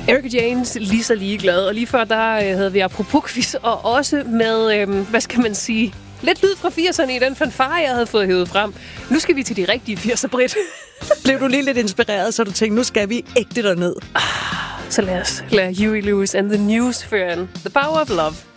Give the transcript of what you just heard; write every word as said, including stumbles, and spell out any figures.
Erika Jaynes, lige så ligeglad. Og lige før, der øh, havde vi apropos quiz, og også med, øh, hvad skal man sige, lidt lyd fra firserne i den fanfare, jeg havde fået hævet frem. Nu skal vi til de rigtige firser, Britt. Blev du lige lidt inspireret, så du tænkte, nu skal vi ægte derned? Ah, så lad os lade Huey Lewis and the News føre an. The Power of Love.